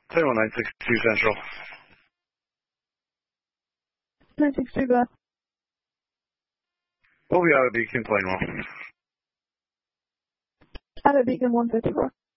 71962 Central. 962, go ahead. We'll be out of Beacon, Plainwell. Out of Beacon 154.